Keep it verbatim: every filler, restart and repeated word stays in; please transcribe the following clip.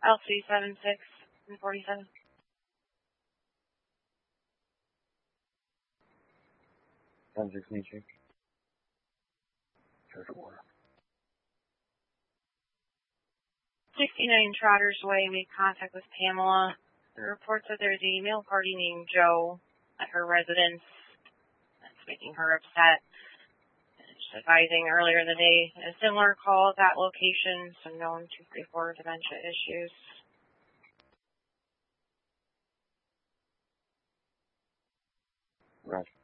L C seven six forty-seven. seven six Nietzsche. Church order. sixty-nine Trotters Way made contact with Pamela. The report said there's a male party named Joe at her residence. That's making her upset. Just advising earlier in the day, a similar call at that location, some known two three four dementia issues. Roger.